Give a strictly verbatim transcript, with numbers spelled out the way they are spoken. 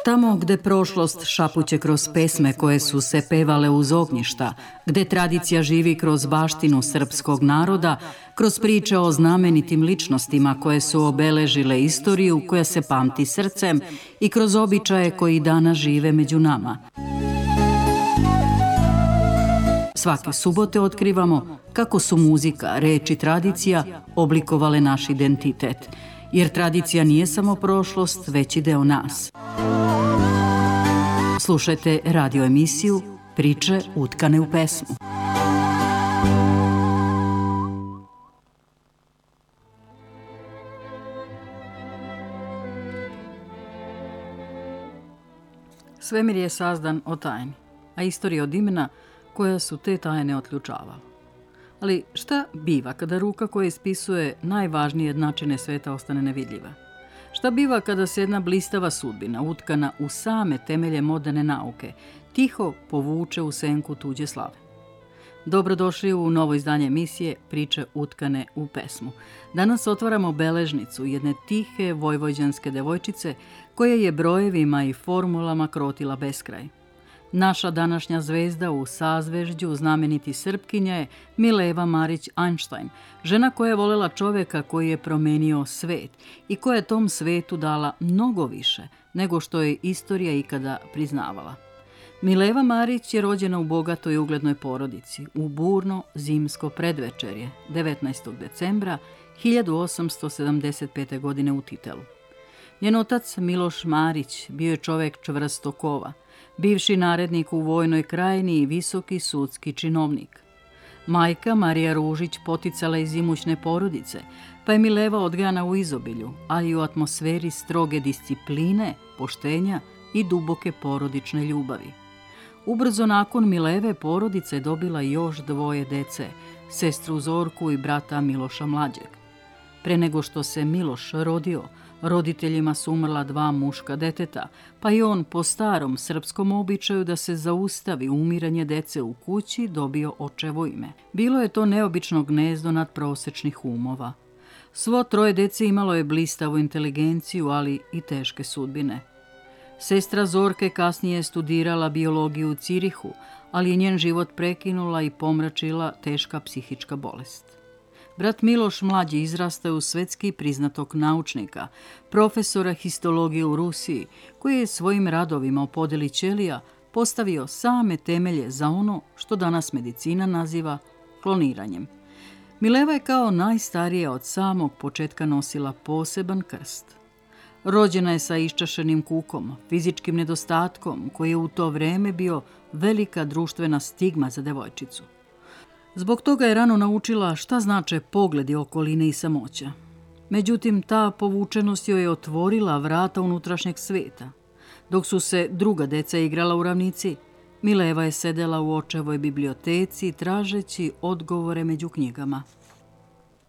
Tamo gde prošlost šapuće kroz pesme koje su se pevale uz ognjišta, gde tradicija živi kroz baštinu srpskog naroda, kroz priče o znamenitim ličnostima koje su obeležile istoriju koja se pamti srcem i kroz običaje koji danas žive među nama. Svake subote otkrivamo kako su muzika, reč i tradicija oblikovale naš identitet, jer tradicija nije samo prošlost, već i deo nas. Slušajte radio emisiju Priče utkane u pesmu. Svemir je sazdan od tajni, a istorija od imena koja su te tajne otključavala. Ali šta biva kada ruka koja ispisuje najvažnije jednačine sveta ostane nevidljiva? Šta biva kada se jedna blistava sudbina, utkana u same temelje moderne nauke, tiho povuče u senku tuđe slave? Dobrodošli u novo izdanje emisije Priče utkane u pesmu. Danas otvaramo beležnicu jedne tihe vojvođanske devojčice koja je brojevima i formulama krotila beskraj. Naša današnja zvezda u sazvežđu znameniti Srpkinja je Mileva Marić Einstein, žena koja je volela čoveka koji je promenio svet i koja je tom svetu dala mnogo više nego što je istorija ikada priznavala. Mileva Marić je rođena u bogatoj i uglednoj porodici u burno zimsko predvečerje devetnaestog decembra hiljadu osamsto sedamdeset pete. godine u Titelu. Njen otac Miloš Marić bio je čovek čvrstog kova, bivši narednik u vojnoj krajini i visoki sudski činovnik. Majka Marija Ružić poticala iz imućne porodice, pa je Mileva odgajana u izobilju, ali i u atmosferi stroge discipline, poštenja i duboke porodične ljubavi. Ubrzo nakon Mileve porodica je dobila još dvoje dece, sestru Zorku i brata Miloša Mlađeg. Pre nego što se Miloš rodio, roditeljima su umrla dva muška deteta, pa i on po starom srpskom običaju da se zaustavi umiranje dece u kući dobio očevo ime. Bilo je to neobično gnezdo nadprosečnih umova. Svo troje dece imalo je blistavu inteligenciju, ali i teške sudbine. Sestra Zorke kasnije je studirala biologiju u Cirihu, ali je njen život prekinula i pomračila teška psihička bolest. Brat Miloš Mlađi izrastao u svetski priznatog naučnika, profesora histologije u Rusiji, koji je svojim radovima o podeli ćelija postavio same temelje za ono što danas medicina naziva kloniranjem. Mileva je kao najstarija od samog početka nosila poseban krst. Rođena je sa iščašenim kukom, fizičkim nedostatkom, koji je u to vreme bio velika društvena stigma za devojčicu. Zbog toga je rano naučila šta znače pogledi okoline i samoća. Međutim, ta povučenost joj je otvorila vrata unutrašnjeg sveta. Dok su se druga deca igrala u ravnici, Mileva je sedela u očevoj biblioteci tražeći odgovore među knjigama.